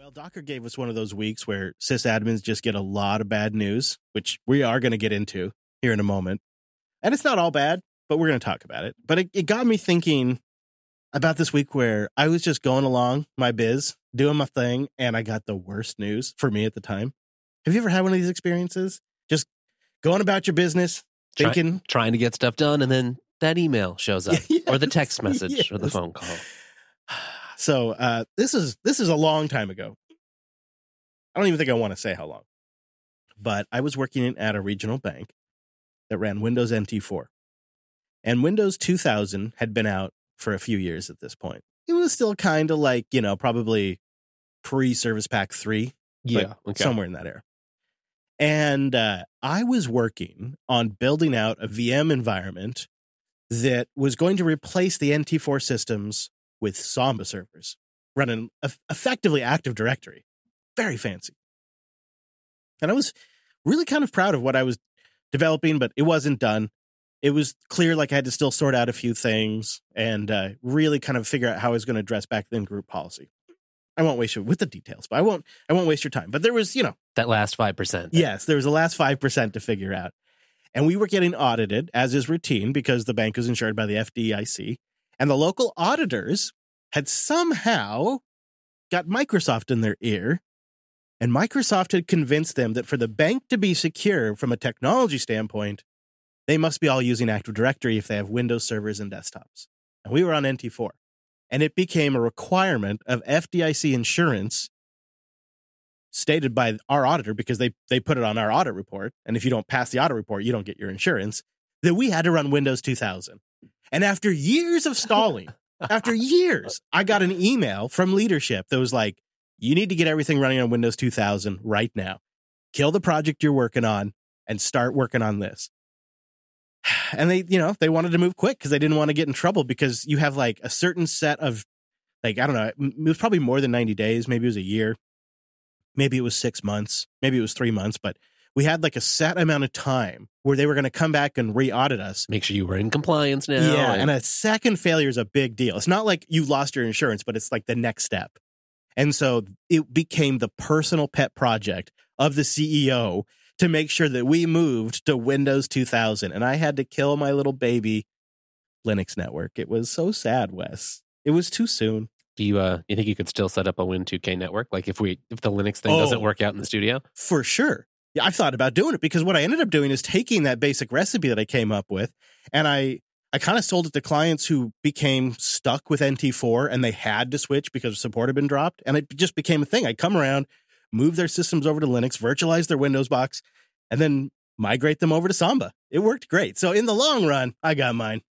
Well, Docker gave us one of those weeks where sysadmins just get a lot of bad news, which we are going to get into here in a moment. And it's not all bad, but we're going to talk about it. But it got me thinking about this week where I was just going along my biz, doing my thing, and I got the worst news for me at the time. Have you ever had one of these experiences? Just going about your business, thinking... Trying to get stuff done, and then that email shows up, yes, or the text message, yes, or the phone call. So this is a long time ago. I don't even think I want to say how long. But I was working at a regional bank that ran Windows NT4. And Windows 2000 had been out for a few years at this point. It was still kind of like, probably pre-Service Pack 3. Yeah, okay. Somewhere in that era. And I was working on building out a VM environment that was going to replace the NT4 systems with Samba servers, running effectively Active Directory. Very fancy. And I was really kind of proud of what I was developing, but it wasn't done. It was clear like I had to still sort out a few things and really kind of figure out how I was going to address back then group policy. I won't waste you with the details, but I won't waste your time. But there was, that last 5%. Yes, there was the last 5% to figure out. And we were getting audited, as is routine, because the bank was insured by the FDIC. And the local auditors had somehow got Microsoft in their ear. And Microsoft had convinced them that for the bank to be secure from a technology standpoint, they must be all using Active Directory if they have Windows servers and desktops. And we were on NT4. And it became a requirement of FDIC insurance stated by our auditor, because they put it on our audit report. And if you don't pass the audit report, you don't get your insurance, that we had to run Windows 2000. And after years of stalling, I got an email from leadership that was like, you need to get everything running on Windows 2000 right now. Kill the project you're working on and start working on this. And they wanted to move quick because they didn't want to get in trouble, because you have like a certain set of, like, I don't know, it was probably more than 90 days. Maybe it was a year. Maybe it was 6 months. Maybe it was 3 months. But we had like a set amount of time where they were going to come back and re-audit us. Make sure you were in compliance now. Yeah, and a second failure is a big deal. It's not like you lost your insurance, but it's like the next step. And so it became the personal pet project of the CEO to make sure that we moved to Windows 2000. And I had to kill my little baby Linux network. It was so sad, Wes. It was too soon. Do you think you could still set up a Win2K network? Like if the Linux thing doesn't work out in the studio? For sure. Yeah, I've thought about doing it, because what I ended up doing is taking that basic recipe that I came up with, and I kind of sold it to clients who became stuck with NT4 and they had to switch because support had been dropped. And it just became a thing. I'd come around, move their systems over to Linux, virtualize their Windows box, and then migrate them over to Samba. It worked great. So in the long run, I got mine.